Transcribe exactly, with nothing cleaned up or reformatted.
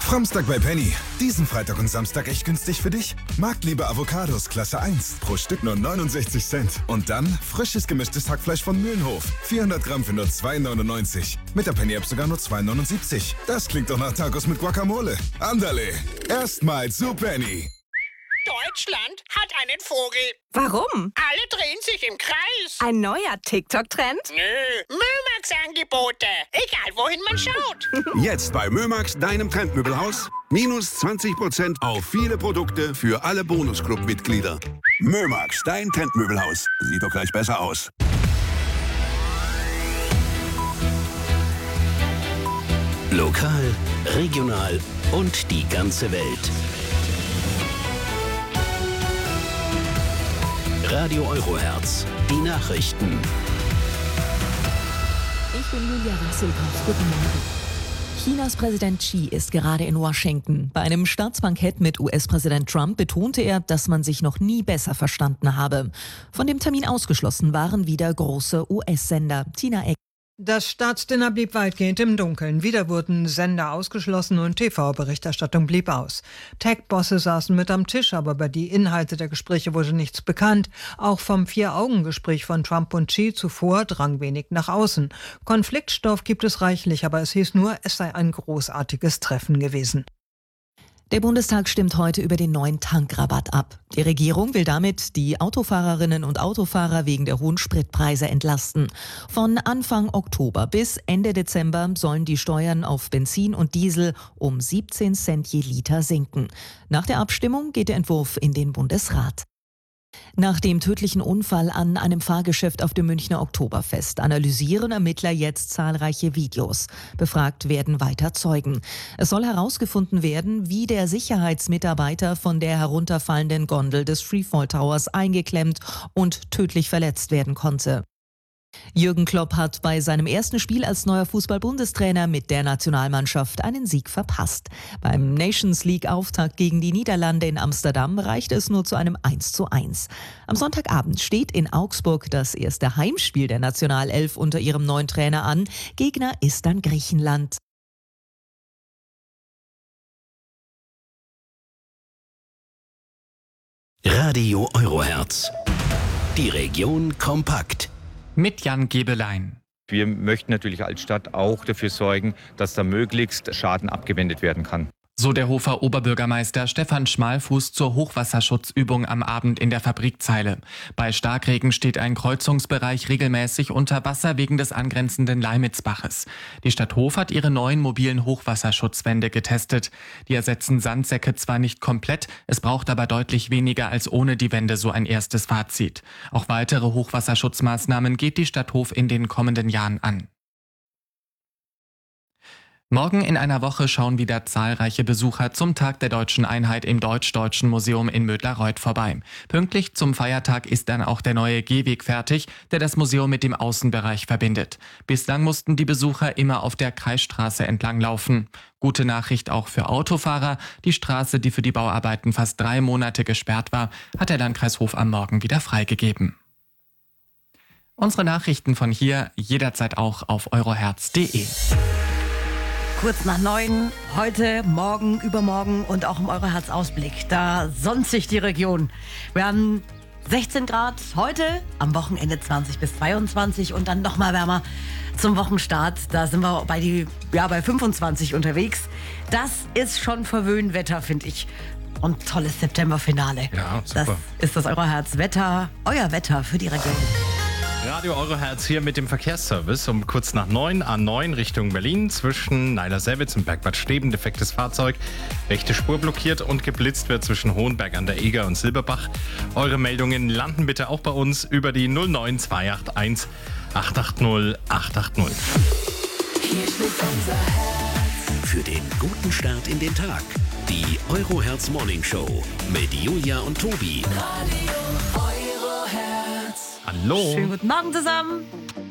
Framstag bei Penny. Diesen Freitag und Samstag echt günstig für dich? Marktliebe Avocados Klasse eins. Pro Stück nur neunundsechzig Cent. Und dann frisches gemischtes Hackfleisch von Mühlenhof. vierhundert Gramm für nur zwei neunundneunzig. Mit der Penny-App sogar nur zwei neunundsiebzig. Das klingt doch nach Tacos mit Guacamole. Andale. Erstmals zu Penny. Deutschland hat einen Vogel. Warum? Alle drehen sich im Kreis. Ein neuer TikTok-Trend? Nö, Mömax-Angebote. Egal, wohin man schaut. Jetzt bei Mömax, deinem Trendmöbelhaus. Minus zwanzig Prozent auf viele Produkte für alle Bonusclub-Mitglieder. Mömax, dein Trendmöbelhaus. Sieht doch gleich besser aus. Lokal, regional und die ganze Welt. Radio Eurohertz, die Nachrichten. Ich bin Julia Rasselhoff. Guten Morgen. Chinas Präsident Xi ist gerade in Washington. Bei einem Staatsbankett mit U S-Präsident Trump betonte er, dass man sich noch nie besser verstanden habe. Von dem Termin ausgeschlossen waren wieder große U S-Sender. Tina Eck. Das Staatsdinner blieb weitgehend im Dunkeln. Wieder wurden Sender ausgeschlossen und T V-Berichterstattung blieb aus. Tech-Bosse saßen mit am Tisch, aber über die Inhalte der Gespräche wurde nichts bekannt. Auch vom Vier-Augen-Gespräch von Trump und Xi zuvor drang wenig nach außen. Konfliktstoff gibt es reichlich, aber es hieß nur, es sei ein großartiges Treffen gewesen. Der Bundestag stimmt heute über den neuen Tankrabatt ab. Die Regierung will damit die Autofahrerinnen und Autofahrer wegen der hohen Spritpreise entlasten. Von Anfang Oktober bis Ende Dezember sollen die Steuern auf Benzin und Diesel um siebzehn Cent je Liter sinken. Nach der Abstimmung geht der Entwurf in den Bundesrat. Nach dem tödlichen Unfall an einem Fahrgeschäft auf dem Münchner Oktoberfest analysieren Ermittler jetzt zahlreiche Videos. Befragt werden weiter Zeugen. Es soll herausgefunden werden, wie der Sicherheitsmitarbeiter von der herunterfallenden Gondel des Freefall Towers eingeklemmt und tödlich verletzt werden konnte. Jürgen Klopp hat bei seinem ersten Spiel als neuer Fußball-Bundestrainer mit der Nationalmannschaft einen Sieg verpasst. Beim Nations League-Auftakt gegen die Niederlande in Amsterdam reichte es nur zu einem eins zu eins. Am Sonntagabend steht in Augsburg das erste Heimspiel der Nationalelf unter ihrem neuen Trainer an. Gegner ist dann Griechenland. Radio Eurohertz. Die Region kompakt. Mit Jan Gebelein. Wir möchten natürlich als Stadt auch dafür sorgen, dass da möglichst Schaden abgewendet werden kann. So der Hofer Oberbürgermeister Stefan Schmalfuß zur Hochwasserschutzübung am Abend in der Fabrikzeile. Bei Starkregen steht ein Kreuzungsbereich regelmäßig unter Wasser wegen des angrenzenden Leimitzbaches. Die Stadt Hof hat ihre neuen mobilen Hochwasserschutzwände getestet. Die ersetzen Sandsäcke zwar nicht komplett, es braucht aber deutlich weniger als ohne die Wände, so ein erstes Fazit. Auch weitere Hochwasserschutzmaßnahmen geht die Stadt Hof in den kommenden Jahren an. Morgen in einer Woche schauen wieder zahlreiche Besucher zum Tag der Deutschen Einheit im Deutsch-Deutschen Museum in Mödlareuth vorbei. Pünktlich zum Feiertag ist dann auch der neue Gehweg fertig, der das Museum mit dem Außenbereich verbindet. Bislang mussten die Besucher immer auf der Kreisstraße entlang laufen. Gute Nachricht auch für Autofahrer. Die Straße, die für die Bauarbeiten fast drei Monate gesperrt war, hat der Landkreis Hof am Morgen wieder freigegeben. Unsere Nachrichten von hier jederzeit auch auf eurohertz punkt de. Kurz nach neun, heute, morgen, übermorgen und auch im Eurohertz-Ausblick. Da sonnt sich die Region. Wir haben sechzehn Grad heute, am Wochenende zwanzig bis zweiundzwanzig und dann noch mal wärmer zum Wochenstart. Da sind wir bei, die, ja, bei fünfundzwanzig unterwegs. Das ist schon Verwöhnwetter, finde ich. Und tolles Septemberfinale. Ja, super. Das ist das Eurohertz-Wetter, euer Wetter für die Region. Radio Eurohertz hier mit dem Verkehrsservice um kurz nach neun, A neun Richtung Berlin zwischen Neiler-Sellwitz und Bergbad Steben. Defektes Fahrzeug, rechte Spur blockiert und geblitzt wird zwischen Hohenberg an der Eger und Silberbach. Eure Meldungen landen bitte auch bei uns über die null neun zwei acht eins acht acht null acht acht null. Hier schlägt unser Herz. Für den guten Start in den Tag. Die Eurohertz Morning Show mit Julia und Tobi. Radio Eurohertz. Hallo. Schönen guten Morgen zusammen.